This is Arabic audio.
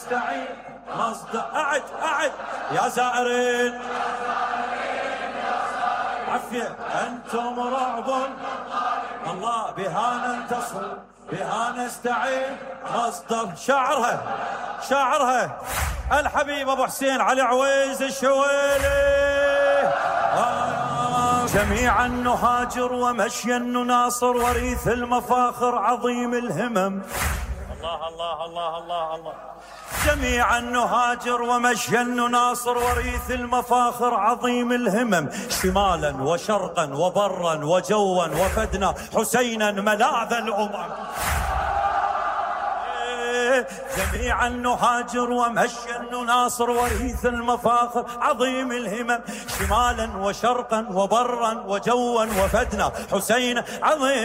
استعين مصدر أعد يا زائرين عفية أنتم رعب الله بها ننتصر بها نستعين مصدر شاعرها الحبيب أبو حسين علي عويز الشويلي. جميعا نهاجر ومشيا نناصر وريث المفاخر عظيم الهمم. الله الله الله الله الله. جميعا نهاجر ومشيا نناصر وريث المفاخر عظيم الهمم. شمالا وشرقا وبرا وجوا وفدنا حسينا ملاذ الأمم. جميعا نهاجر ومشيا نناصر وريث المفاخر عظيم الهمم. شمالا وشرقا وبرا وجوا وفدنا حسين عظيم